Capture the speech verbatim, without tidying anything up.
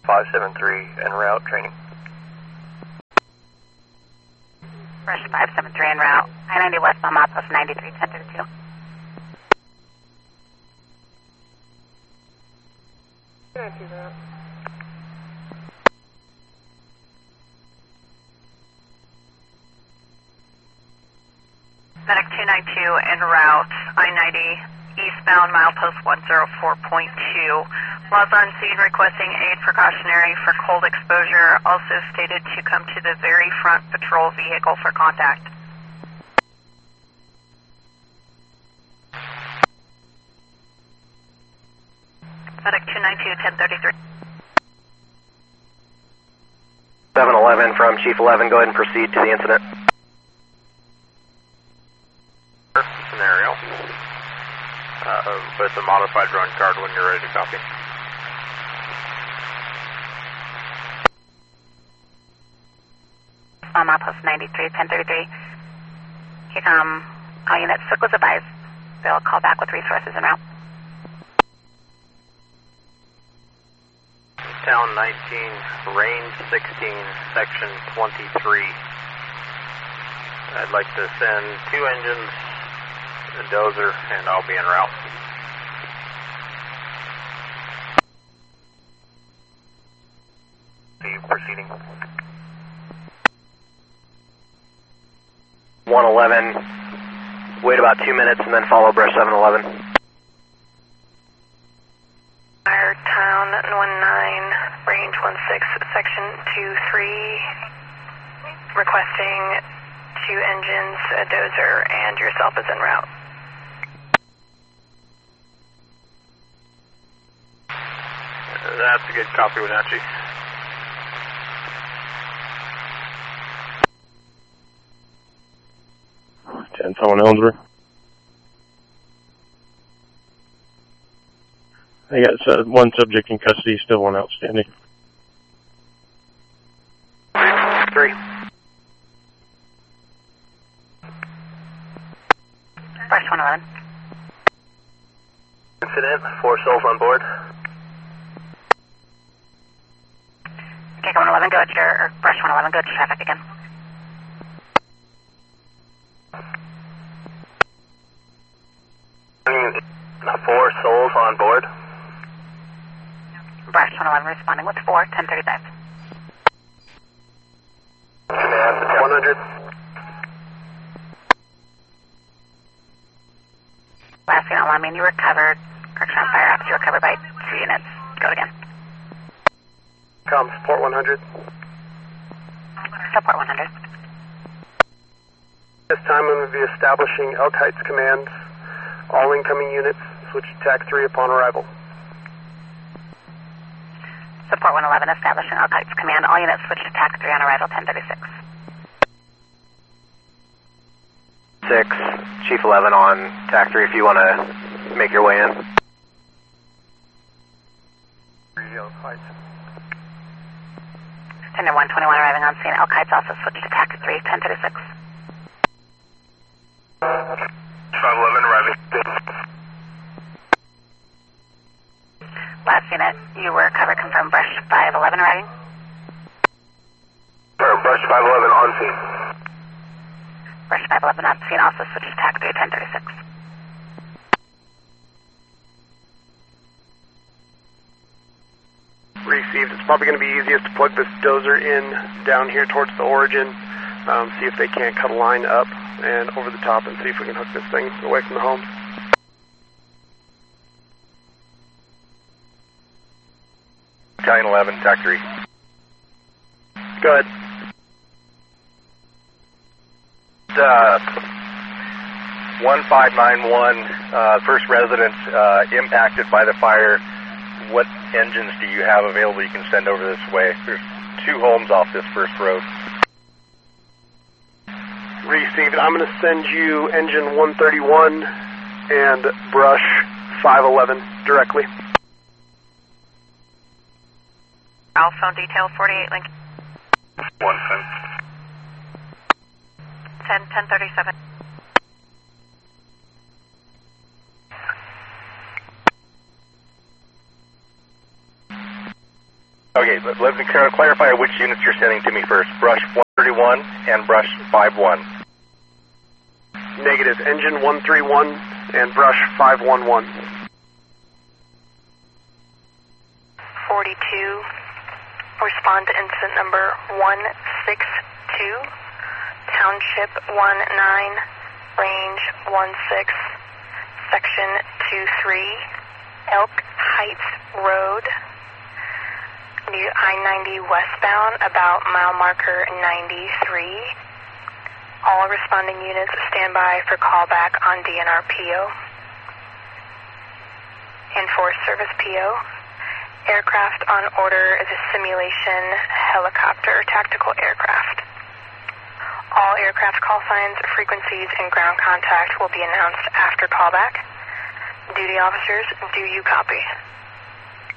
five seven three en route training. Brush five seven three en route. I ninety westbound milepost ninety-three, ten thirty-two. Yeah, I see that. Medic two ninety-two en route, I ninety, eastbound milepost one oh four point two. Lost on scene requesting aid precautionary for cold exposure. Also stated to come to the very front patrol vehicle for contact. Medic two ninety-two, ten thirty-three. seven eleven from Chief eleven, go ahead and proceed to the incident. Scenario uh, with a modified run card when you're ready to copy. On milepost ninety-three, ten thirty-three. Um, all units, circles advised. They'll call back with resources en route. Town nineteen, range sixteen, section twenty-three. I'd like to send two engines, a dozer, and I'll be en route. Proceeding. one eleven, wait about two minutes and then follow brush seven eleven. Fire town one nine, range one six, section two three, requesting two engines, a dozer, and yourself is en route. That's a good copy, Wenatchee. ten someone Ellensburg. I got uh, one subject in custody, still one outstanding. Three. Brush one eleven. Incident, four souls on board. Okay, one eleven, go to your, or brush one eleven, go to traffic again. Four souls on board. Brush one eleven responding with four, ten thirty-five. Command, one hundred. Last unit, I mean, you recovered, correction on fire ops, you recovered by two units. Go again. Com, support one hundred. Support one hundred. This time I'm going to be establishing Elk Heights commands. All incoming units switch to TAC three upon arrival. Support one eleven, establishing Elk Heights command. All units switch to TAC three on arrival, ten thirty-six. six, Chief eleven on TAC three if you want to make your way in. Elk Heights. Tender one twenty-one arriving on scene. Elk Heights also switched to TAC three, ten thirty-six. five eleven arriving. Last unit, you were covered, confirmed, brush five eleven arriving. Brush five eleven on scene. Brush five eleven on scene, also switched to TAC three, ten thirty-six. Received. It's probably going to be easiest to plug this dozer in down here towards the origin, um, see if they can't cut a line up and over the top and see if we can hook this thing away from the homes. Battalion eleven, TAC three. Go ahead. Uh, one five nine one, uh, first resident uh, impacted by the fire. What engines do you have available you can send over this way? There's two homes off this first road. Received. I'm going to send you engine one thirty-one and brush five eleven directly. Alphone detail forty-eight link. One ten, ten thirty-seven. Okay, let, let me clarify which units you're sending to me first. Brush one thirty-one and Brush five one. Negative. Engine one thirty-one and Brush five one one. forty-two. Respond to incident number one six two. Township one nine. Range one six. Section two three. Elk Heights Road. New I ninety westbound, about mile marker ninety-three. All responding units stand by for callback on D N R P O. Enforce service P O. Aircraft on order is a simulation helicopter tactical aircraft. All aircraft call signs, frequencies, and ground contact will be announced after callback. Duty officers, do you copy?